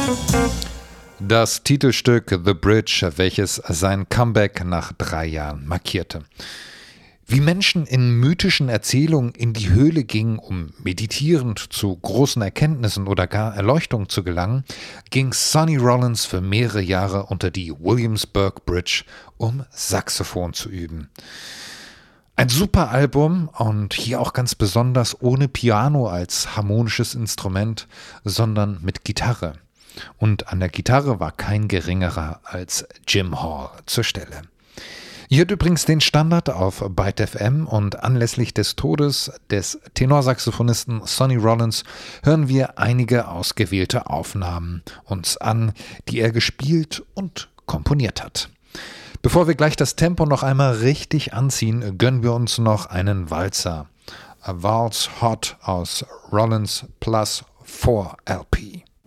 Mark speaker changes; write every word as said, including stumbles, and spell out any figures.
Speaker 1: Das Titelstück The Bridge, welches sein Comeback nach drei Jahren markierte. Wie Menschen in mythischen Erzählungen in die Höhle gingen, um meditierend zu großen Erkenntnissen oder gar Erleuchtung zu gelangen, ging Sonny Rollins für mehrere Jahre unter die Williamsburg Bridge, um Saxophon zu üben. Ein super Album und hier auch ganz besonders ohne Piano als harmonisches Instrument, sondern mit Gitarre. Und an der Gitarre war kein geringerer als Jim Hall zur Stelle. Ihr hört übrigens den Standard auf Byte F M und anlässlich des Todes des Tenorsaxophonisten Sonny Rollins hören wir einige ausgewählte Aufnahmen uns an, die er gespielt und komponiert hat. Bevor wir gleich das Tempo noch einmal richtig anziehen, gönnen wir uns noch einen Walzer. A Waltz Hot aus Rollins Plus vier L P.